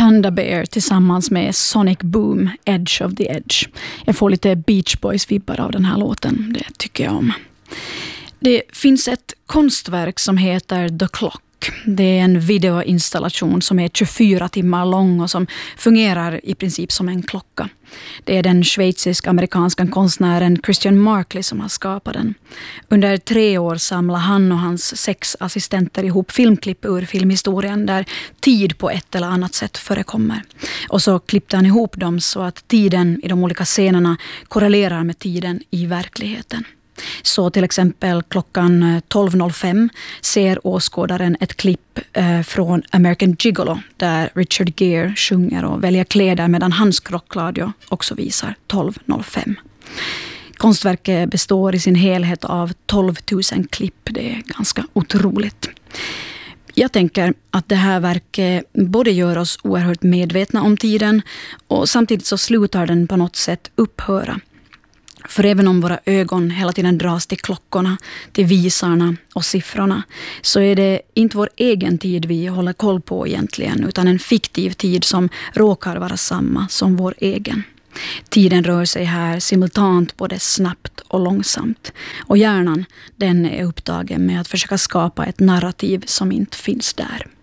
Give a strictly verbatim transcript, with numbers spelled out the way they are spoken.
Panda Bear tillsammans med Sonic Boom, Edge of the Edge. Jag får lite Beach Boys-vibbar av den här låten, det tycker jag om. Det finns ett konstverk som heter The Clock. Det är en videoinstallation som är tjugofyra timmar lång och som fungerar i princip som en klocka. Det är den schweizisk-amerikanska konstnären Christian Markley som har skapat den. Under tre år samlar han och hans sex assistenter ihop filmklipp ur filmhistorien där tid på ett eller annat sätt förekommer. Och så klippte han ihop dem så att tiden i de olika scenerna korrelerar med tiden i verkligheten. Så till exempel klockan tolv noll fem ser åskådaren ett klipp eh, från American Gigolo där Richard Gere sjunger och väljer kläder medan hans klockradio också visar tolv noll fem. Konstverket består i sin helhet av tolv tusen klipp. Det är ganska otroligt. Jag tänker att det här verket både gör oss oerhört medvetna om tiden och samtidigt så slutar den på något sätt upphöra. För även om våra ögon hela tiden dras till klockorna, till visarna och siffrorna, så är det inte vår egen tid vi håller koll på egentligen, utan en fiktiv tid som råkar vara samma som vår egen. Tiden rör sig här simultant både snabbt och långsamt. Och hjärnan, den är upptagen med att försöka skapa ett narrativ som inte finns där.